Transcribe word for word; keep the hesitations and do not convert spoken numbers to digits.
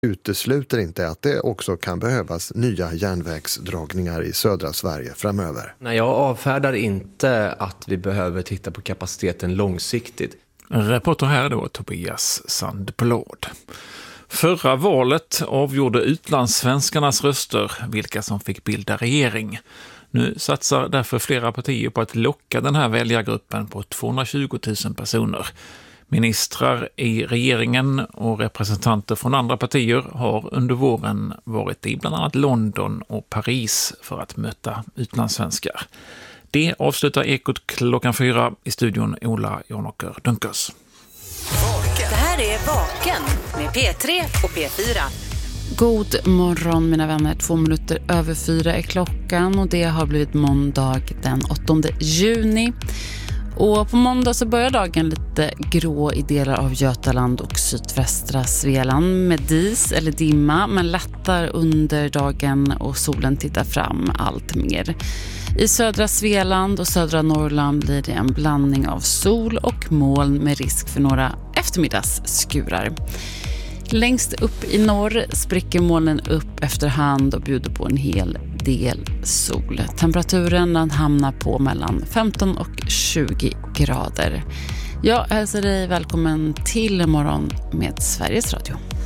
utesluter inte att det också kan behövas nya järnvägsdragningar i södra Sverige framöver. Nej, jag avfärdar inte att vi behöver titta på kapaciteten långsiktigt. Reporter här då, Tobias Sandblad. Förra valet avgjorde utlandssvenskarnas röster vilka som fick bilda regering. Nu satsar därför flera partier på att locka den här väljargruppen på tvåhundratjugo tusen personer. Ministrar i regeringen och representanter från andra partier har under våren varit i bland annat London och Paris för att möta utlandssvenskar. Det avslutar Ekot klockan fyra. I studion Ola Jonåker Dunkers. Det här är Vaken med P tre och P fyra. God morgon mina vänner, två minuter över fyra är klockan och det har blivit måndag den åttonde juni. Och på måndag så börjar dagen lite grå i delar av Götaland och sydvästra Svealand med dis eller dimma, men lättar under dagen och solen tittar fram allt mer. I södra Svealand och södra Norrland blir det en blandning av sol och moln med risk för några eftermiddagsskurar. Längst upp i norr spricker molnen upp efterhand och bjuder på en hel del sol. Temperaturen den hamnar på mellan femton och tjugo grader. Jag hälsar dig välkommen till morgon med Sveriges Radio.